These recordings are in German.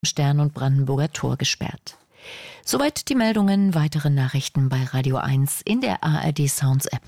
Stern und Brandenburger Tor gesperrt. Soweit die Meldungen. Weitere Nachrichten bei Radio 1 in der ARD Sounds App.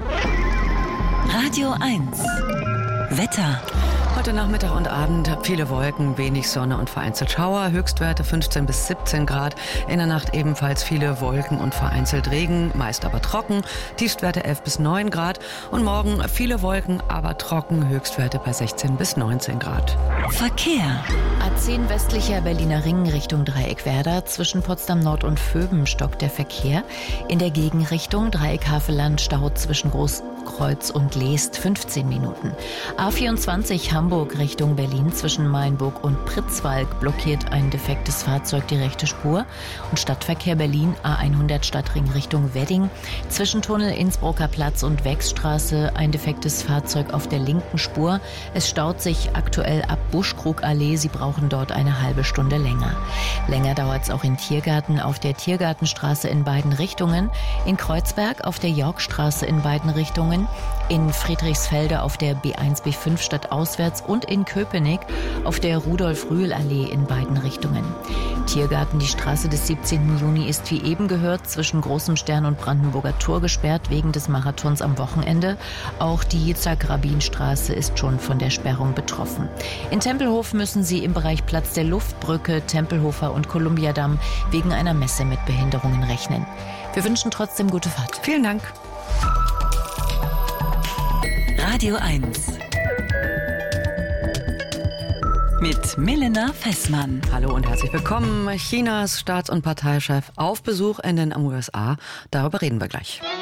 Radio 1 Wetter. Heute Nachmittag und Abend viele Wolken, wenig Sonne und vereinzelt Schauer. Höchstwerte 15 bis 17 Grad. In der Nacht ebenfalls viele Wolken und vereinzelt Regen, meist aber trocken. Tiefstwerte 11 bis 9 Grad. Und morgen viele Wolken, aber trocken. Höchstwerte bei 16 bis 19 Grad. Verkehr. A10 westlicher Berliner Ring Richtung Dreieckwerder. Zwischen Potsdam Nord und Vöben stockt der Verkehr. In der Gegenrichtung Dreieck Havelland Stau zwischen Großkreuz und Leest 15 Minuten. A24 Hamburg Richtung Berlin zwischen Mainburg und Pritzwalk blockiert ein defektes Fahrzeug die rechte Spur. Und Stadtverkehr Berlin A100 Stadtring Richtung Wedding. Zwischen Tunnel Innsbrucker Platz und Wechsstraße ein defektes Fahrzeug auf der linken Spur. Es staut sich aktuell ab Buschkrugallee. Sie brauchen dort eine halbe Stunde länger. Länger dauert es auch in Tiergarten auf der Tiergartenstraße in beiden Richtungen. In Kreuzberg auf der Yorkstraße in beiden Richtungen. In Friedrichsfelde auf der B1, B5 stadtauswärts und in Köpenick auf der Rudolf-Rühl-Allee in beiden Richtungen. Tiergarten, die Straße des 17. Juni ist wie eben gehört zwischen Großem Stern und Brandenburger Tor gesperrt wegen des Marathons am Wochenende. Auch die Yitzhak-Rabin-Straße ist schon von der Sperrung betroffen. In Tempelhof müssen Sie im Bereich Platz der Luftbrücke, Tempelhofer und Kolumbiadamm wegen einer Messe mit Behinderungen rechnen. Wir wünschen trotzdem gute Fahrt. Vielen Dank. Radio 1 mit Milena Fessmann. Hallo und herzlich willkommen. Chinas Staats- und Parteichef auf Besuch in den USA. Darüber reden wir gleich.